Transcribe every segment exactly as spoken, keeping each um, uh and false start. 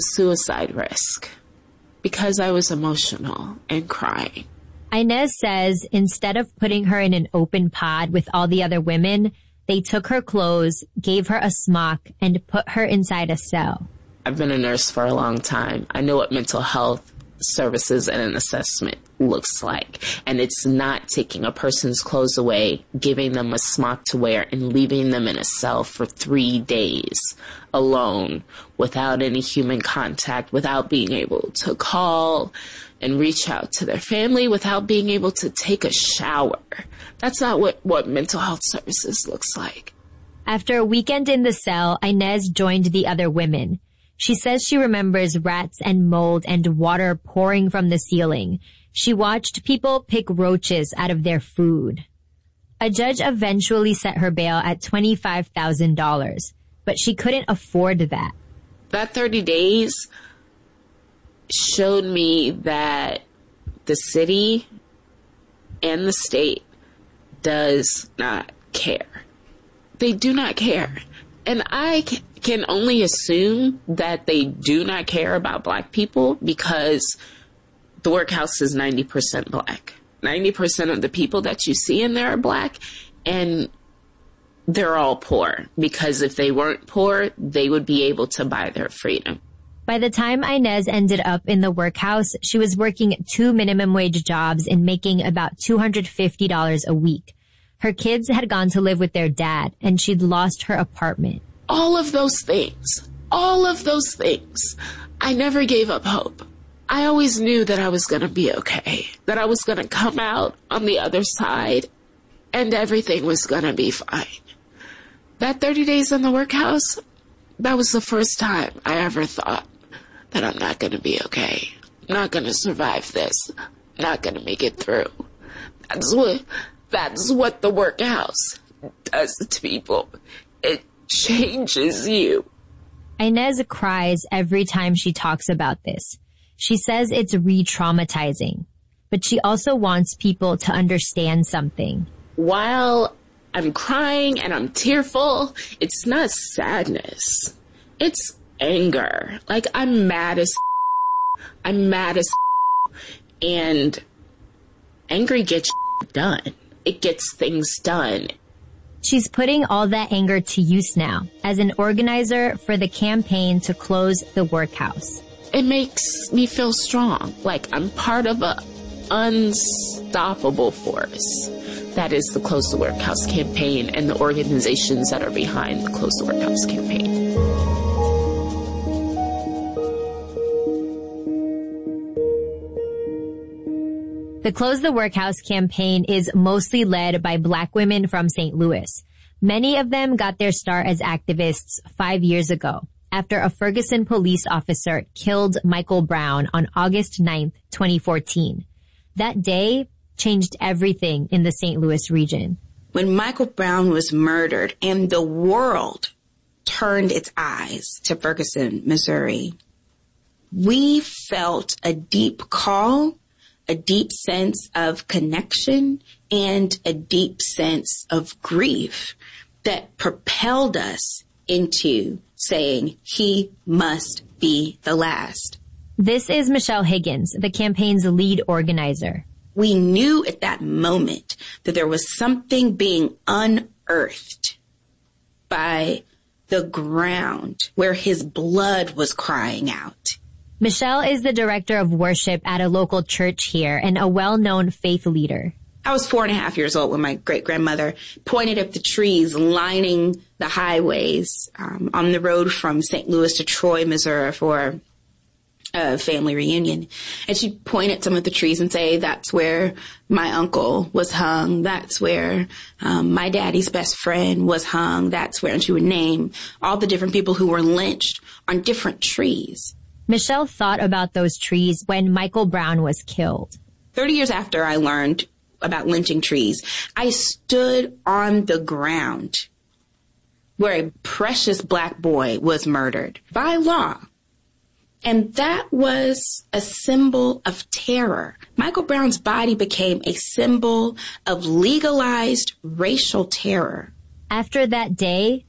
suicide risk because I was emotional and crying. Inez says instead of putting her in an open pod with all the other women, they took her clothes, gave her a smock, and put her inside a cell. I've been a nurse for a long time. I know what mental health services and an assessment looks like. And it's not taking a person's clothes away, giving them a smock to wear, and leaving them in a cell for three days alone without any human contact, without being able to call and reach out to their family, without being able to take a shower. That's not what, what mental health services looks like. After a weekend in the cell, Inez joined the other women. She says she remembers rats and mold and water pouring from the ceiling. She watched people pick roaches out of their food. A judge eventually set her bail at twenty-five thousand dollars, but she couldn't afford that. That thirty days showed me that the city and the state does not care. They do not care. And I can only assume that they do not care about Black people because the workhouse is ninety percent Black. ninety percent of the people that you see in there are Black, and they're all poor because if they weren't poor, they would be able to buy their freedom. By the time Inez ended up in the workhouse, she was working two minimum wage jobs and making about two hundred fifty dollars a week. Her kids had gone to live with their dad, and she'd lost her apartment. All of those things, all of those things, I never gave up hope. I always knew that I was going to be okay, that I was going to come out on the other side, and everything was going to be fine. That thirty days in the workhouse, that was the first time I ever thought that I'm not going to be okay. I'm not going to survive this. I'm not going to make it through. That's what, that's what the workhouse does to people. It changes you. Inez cries every time she talks about this. She says it's re-traumatizing, but she also wants people to understand something. While I'm crying and I'm tearful, it's not sadness. It's anger. Like, I'm mad as I'm mad as and anger gets done. It gets things done. She's putting all that anger to use now as an organizer for the campaign to close the workhouse. It makes me feel strong, like I'm part of an unstoppable force. That is the Close the Workhouse campaign and the organizations that are behind the Close the Workhouse campaign. The Close the Workhouse campaign is mostly led by Black women from Saint Louis. Many of them got their start as activists five years ago, after a Ferguson police officer killed Michael Brown on August ninth, twenty fourteen. That day changed everything in the Saint Louis region. When Michael Brown was murdered and the world turned its eyes to Ferguson, Missouri, we felt a deep call, a deep sense of connection, and a deep sense of grief that propelled us into saying, he must be the last. This is Michelle Higgins, the campaign's lead organizer. We knew at that moment that there was something being unearthed by the ground where his blood was crying out. Michelle is the director of worship at a local church here and a well-known faith leader. I was four and a half years old when my great-grandmother pointed at the trees lining the highways um, on the road from Saint Louis to Troy, Missouri for a family reunion. And she'd point at some of the trees and say, that's where my uncle was hung. That's where um, my daddy's best friend was hung. That's where, and she would name all the different people who were lynched on different trees. Michelle thought about those trees when Michael Brown was killed. Thirty years after I learned about lynching trees, I stood on the ground where a precious Black boy was murdered by law. And that was a symbol of terror. Michael Brown's body became a symbol of legalized racial terror. After that day,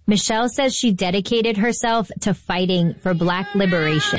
Michelle says she dedicated herself to fighting for Black liberation.